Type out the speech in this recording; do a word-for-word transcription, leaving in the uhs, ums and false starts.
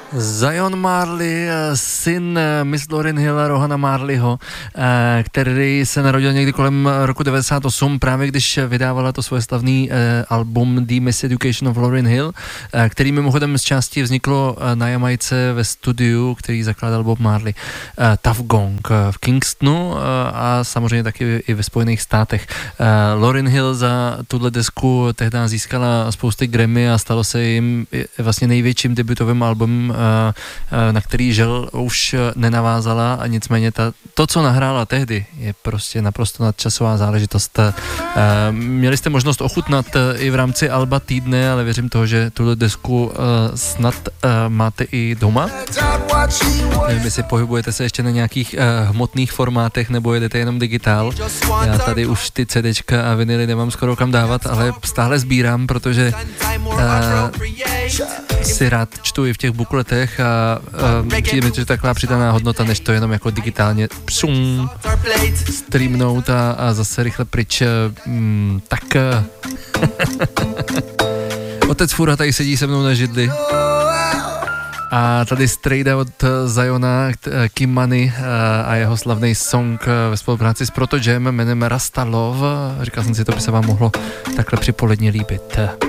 Zion Marley, syn Miss Lauryn Hill a Rohana Marleyho, který se narodil někdy kolem roku devadesát osm, právě když vydávala to svoje slavný album The Miseducation of Lauryn Hill, který mimochodem z části vzniklo na Jamajce ve studiu, který zakládal Bob Marley, Tuff Gong v Kingstonu a samozřejmě taky i ve Spojených státech. Lauryn Hill za tuhle desku tehdy získala spousty Grammy a stalo se jim vlastně největším debutovým albumem, na který žel už nenavázala, a nicméně ta, to, co nahrála tehdy, je prostě naprosto nadčasová záležitost. Měli jste možnost ochutnat i v rámci alba týdne, ale věřím toho, že tuhle desku snad máte i doma. Nevím, jestli pohybujete se ještě na nějakých hmotných formátech nebo jedete jenom digitál. Já tady už ty CDčka a vinily nemám skoro kam dávat, ale stále sbírám, protože si rád čtu i v těch bukletech a uh, přijde mi to, že taková přidaná hodnota, než to jenom jako digitálně pšum, streamnout a, a zase rychle pryč. Mm, tak otec Fura tady sedí se mnou na židli a tady strejda od Ziona, Kim Money a jeho slavný song ve spolupráci s Proto Jam jménem Rasta Love. Říkal jsem si, to by se vám mohlo takhle připoledně líbit.